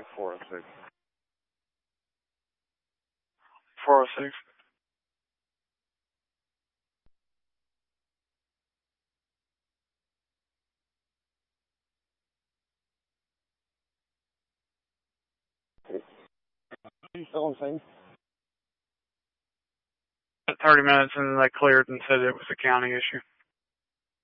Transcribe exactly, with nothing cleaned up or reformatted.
four oh six. four oh six. Are you still on scene? thirty minutes and they cleared and said it was a county issue.